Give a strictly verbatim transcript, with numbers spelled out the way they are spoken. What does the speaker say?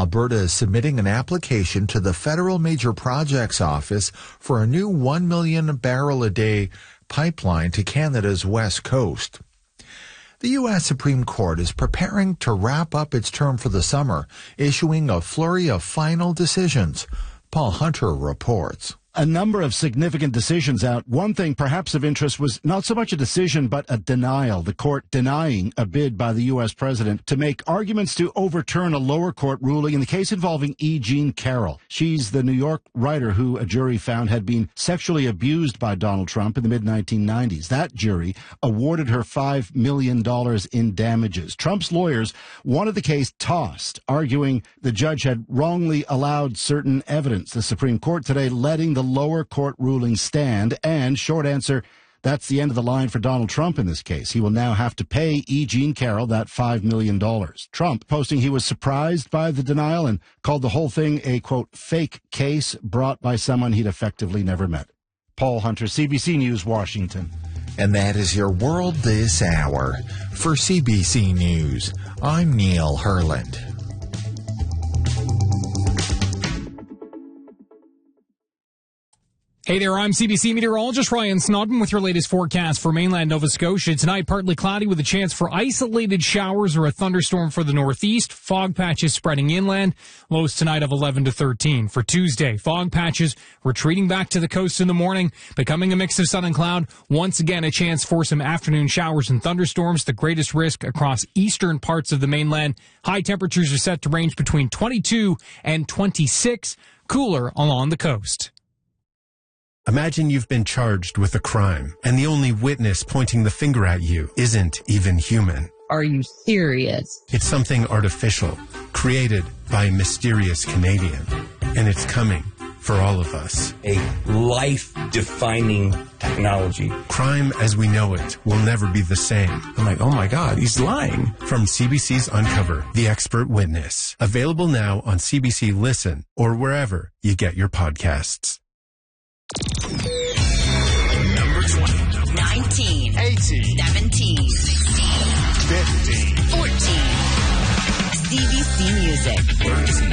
Alberta is submitting an application to the Federal Major Projects Office for a new one million barrel a day pipeline to Canada's west coast. The U S Supreme Court is preparing to wrap up its term for the summer, issuing a flurry of final decisions. Paul Hunter reports. A number of significant decisions out. One thing perhaps of interest was not so much a decision, but a denial. The court denying a bid by the U S president to make arguments to overturn a lower court ruling in the case involving E. Jean Carroll. She's the New York writer who a jury found had been sexually abused by Donald Trump in the mid nineteen nineties. That jury awarded her five million dollars in damages. Trump's lawyers wanted the case tossed, arguing the judge had wrongly allowed certain evidence. The Supreme Court today letting the The lower court ruling stand, and short answer, that's the end of the line for Donald Trump in this case. He will now have to pay E. Jean Carroll that five million dollars. Trump posting he was surprised by the denial and called the whole thing a, quote, fake case brought by someone he'd effectively never met. Paul Hunter, C B C News, Washington. And that is your world this hour. For C B C News, I'm Neil Herland. Hey there, I'm C B C meteorologist Ryan Snodden with your latest forecast for mainland Nova Scotia. Tonight, partly cloudy with a chance for isolated showers or a thunderstorm for the northeast. Fog patches spreading inland. Lows tonight of eleven to thirteen. For Tuesday, fog patches retreating back to the coast in the morning, becoming a mix of sun and cloud. Once again, a chance for some afternoon showers and thunderstorms. The greatest risk across eastern parts of the mainland. High temperatures are set to range between twenty-two and twenty-six. Cooler along the coast. Imagine you've been charged with a crime, and the only witness pointing the finger at you isn't even human. Are you serious? It's something artificial, created by a mysterious Canadian, and it's coming for all of us. A life-defining technology. Crime as we know it will never be the same. I'm like, oh my God, he's lying. From C B C's Uncover, The Expert Witness. Available now on C B C Listen or wherever you get your podcasts. Number twenty. nineteen. eighteen. seventeen. sixteen. fifteen. fourteen. C B C Music. thirteen.